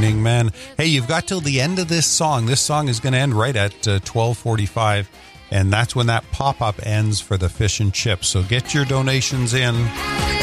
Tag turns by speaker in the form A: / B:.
A: entertaining, man. Hey, you've got till the end of this song. This song is going to end right at 12:45, and that's when that pop-up ends for the fish and chips. So get your donations in.